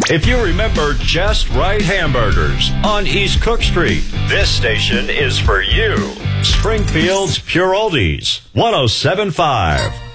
If you remember Just Right Hamburgers on East Cook Street, this station is for you. Springfield's Pure Oldies, 107.5.